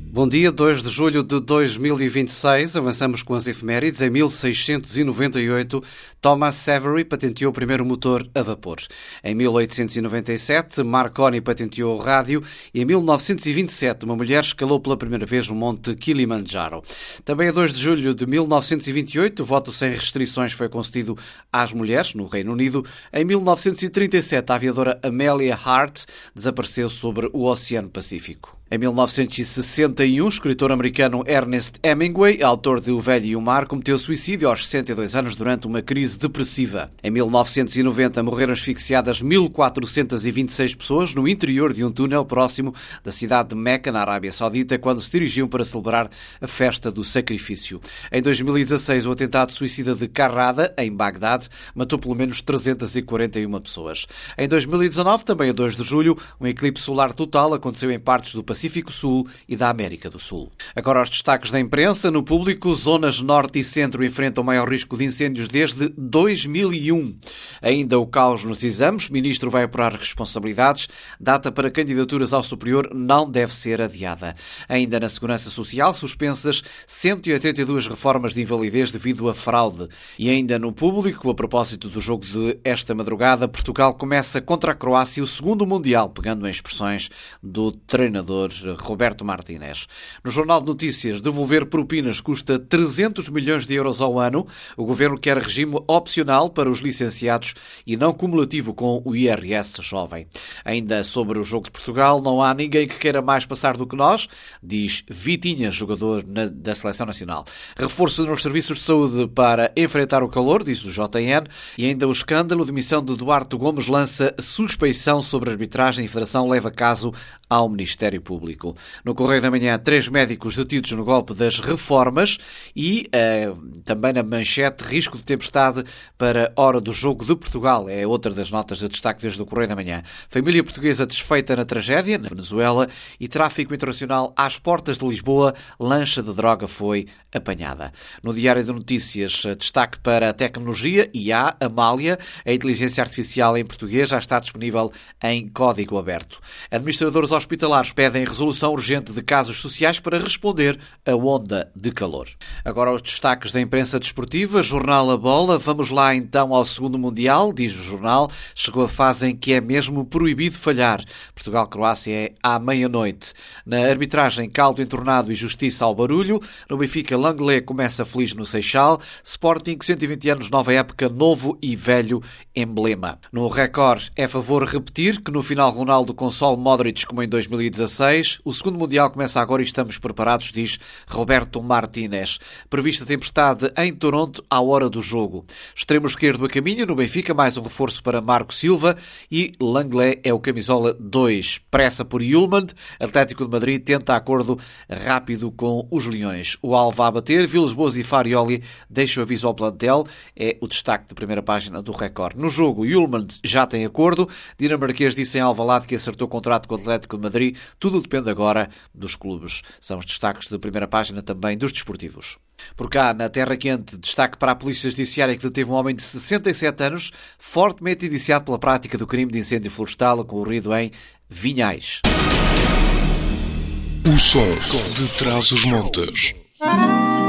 Bom dia, 2 de julho de 2026, avançamos com as efemérides. Em 1698, Thomas Savery patenteou o primeiro motor a vapor. Em 1897, Marconi patenteou o rádio e em 1927, uma mulher escalou pela primeira vez o monte Kilimanjaro. Também a 2 de julho de 1928, o voto sem restrições foi concedido às mulheres no Reino Unido. Em 1937, a aviadora Amelia Hart desapareceu sobre o Oceano Pacífico. Em 1961, o escritor americano Ernest Hemingway, autor de O Velho e o Mar, cometeu suicídio aos 62 anos durante uma crise depressiva. Em 1990, morreram asfixiadas 1.426 pessoas no interior de um túnel próximo da cidade de Meca, na Arábia Saudita, quando se dirigiam para celebrar a festa do sacrifício. Em 2016, o atentado suicida de Karrada, em Bagdade, matou pelo menos 341 pessoas. Em 2019, também a 2 de julho, um eclipse solar total aconteceu em partes do Pacífico Sul e da América do Sul. Agora os destaques da imprensa. No Público, zonas norte e centro enfrentam maior risco de incêndios desde 2001. Ainda o caos nos exames. O ministro vai apurar responsabilidades. Data para candidaturas ao superior não deve ser adiada. Ainda na Segurança Social, suspensas 182 reformas de invalidez devido a fraude. E ainda no Público, a propósito do jogo de esta madrugada, Portugal começa contra a Croácia o segundo Mundial, pegando em expressões do treinador Roberto Martínez. No Jornal de Notícias, devolver propinas custa 300 milhões de euros ao ano. O governo quer regime opcional para os licenciados e não cumulativo com o IRS jovem. Ainda sobre o jogo de Portugal, não há ninguém que queira mais passar do que nós, diz Vitinha, jogador da Seleção Nacional. Reforço nos serviços de saúde para enfrentar o calor, diz o JN. E ainda o escândalo, demissão de Duarte Gomes lança suspeição sobre a arbitragem e a Federação leva caso ao Ministério Público. No Correio da Manhã, 3 médicos detidos no golpe das reformas e também na manchete, risco de tempestade para hora do jogo de Portugal. É outra das notas de destaque desde o Correio da Manhã. Família portuguesa desfeita na tragédia, na Venezuela, e tráfico internacional às portas de Lisboa. Lancha de droga foi apanhada. No Diário de Notícias, destaque para a tecnologia, IA, Amália. A inteligência artificial em português já está disponível em código aberto. Administradores hospitalares pedem resolução urgente de casos sociais para responder à onda de calor. Agora os destaques da imprensa desportiva. Jornal A Bola. Vamos lá então ao segundo Mundial, diz o jornal. Chegou a fase em que é mesmo proibido falhar. Portugal-Croácia é à meia-noite. Na arbitragem, caldo entornado e justiça ao barulho. No Benfica, Langley começa feliz no Seixal. Sporting, 120 anos, nova época, novo e velho emblema. No Record, é favor repetir que no final Ronaldo console Modric como em 2016. O segundo Mundial começa agora e estamos preparados, diz Roberto Martínez. Prevista tempestade em Toronto à hora do jogo. Extremo esquerdo a caminho, no Benfica, mais um reforço para Marco Silva e Langley é o camisola 2. Pressa por Yulman. Atlético de Madrid tenta acordo rápido com os Leões. O alvo a bater, Vilas Boas e Farioli deixam aviso ao plantel. É o destaque da primeira página do Record. No jogo, Yulman já tem acordo. Dinamarquês disse em Alvalade que acertou o contrato com o Atlético de Madrid. Tudo depende agora dos clubes. São os destaques da primeira página também dos desportivos. Por cá, na Terra Quente, destaque para a Polícia Judiciária que deteve um homem de 67 anos, fortemente indiciado pela prática do crime de incêndio florestal ocorrido em Vinhais. O som de Trás-os-Montes.